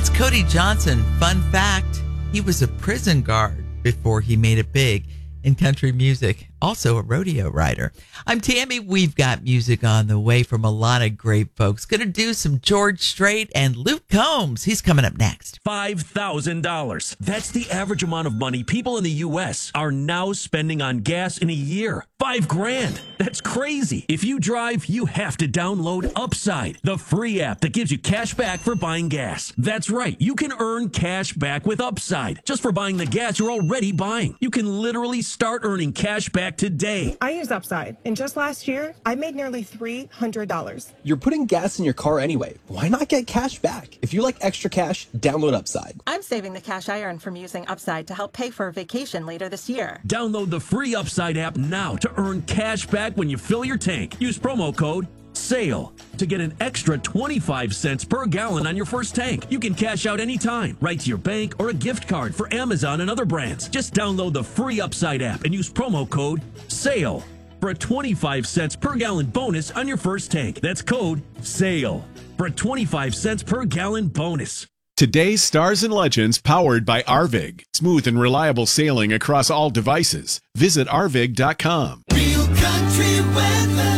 That's Cody Johnson. Fun fact, he was a prison guard before he made it big in country music. Also a rodeo rider. I'm Tammy. We've got music on the way from a lot of great folks. Going to do some George Strait and Luke Combs. He's coming up next. $5,000. That's the average amount of money people in the U.S. are now spending on gas in a year. $5,000. That's crazy. If you drive, you have to download Upside, the free app that gives you cash back for buying gas. That's right. You can earn cash back with Upside just for buying the gas you're already buying. You can literally start earning cash back today. I used Upside, and just last year, I made nearly $300. You're putting gas in your car anyway. Why not get cash back? If you like extra cash, download Upside. I'm saving the cash I earned from using Upside to help pay for a vacation later this year. Download the free Upside app now to earn cash back when you fill your tank. Use promo code SALE to get an extra 25 cents per gallon on your first tank. You can cash out anytime, right to your bank or a gift card for Amazon and other brands. Just download the free Upside app and use promo code SALE for a 25 cents per gallon bonus on your first tank. That's code SALE for a 25 cents per gallon bonus. Today's Stars and Legends powered by Arvig. Smooth and reliable sailing across all devices. Visit arvig.com. Real country weather.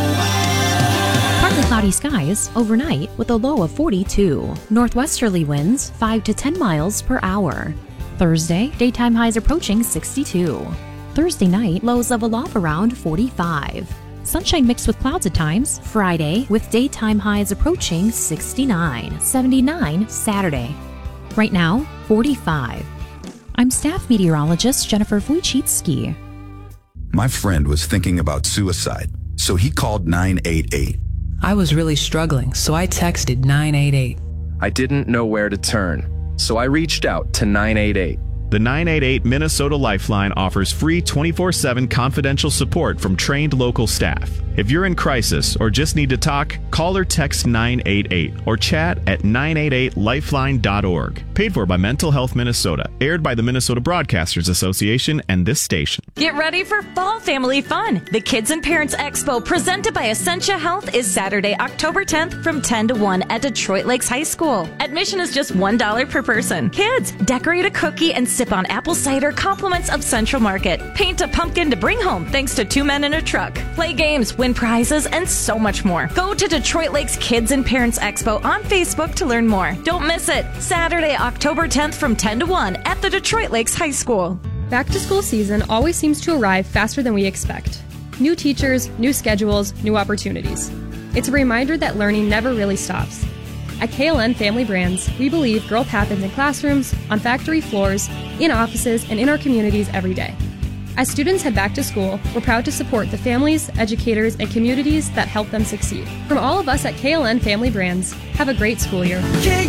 Partly cloudy skies overnight with a low of 42. Northwesterly winds 5 to 10 miles per hour. Thursday, daytime highs approaching 62. Thursday night, lows level off around 45. Sunshine mixed with clouds at times. Friday, with daytime highs approaching 69. 79 Saturday. Right now, 45. I'm staff meteorologist Jennifer Wojcicki. My friend was thinking about suicide, so he called 988. I was really struggling, so I texted 988. I didn't know where to turn, so I reached out to 988. The 988 Minnesota Lifeline offers free 24/7 confidential support from trained local staff. If you're in crisis or just need to talk, call or text 988 or chat at 988lifeline.org. Paid for by Mental Health Minnesota. Aired by the Minnesota Broadcasters Association and this station. Get ready for fall family fun. The Kids and Parents Expo presented by Essentia Health is Saturday, October 10th from 10 to 1 at Detroit Lakes High School. Admission is just $1 per person. Kids, decorate a cookie and sip on apple cider, compliments of Central Market. Paint a pumpkin to bring home thanks to 2 men in a truck. Play games, win prizes, and so much more. Go to Detroit Lakes Kids and Parents Expo on Facebook to learn more. Don't miss it. Saturday, October 10th from 10 to 1 at the Detroit Lakes High School. Back to school season always seems to arrive faster than we expect. New teachers, new schedules, new opportunities. It's a reminder that learning never really stops. At KLN Family Brands, we believe growth happens in classrooms, on factory floors, in offices, and in our communities every day. As students head back to school, we're proud to support the families, educators, and communities that help them succeed. From all of us at KLN Family Brands, have a great school year. KLN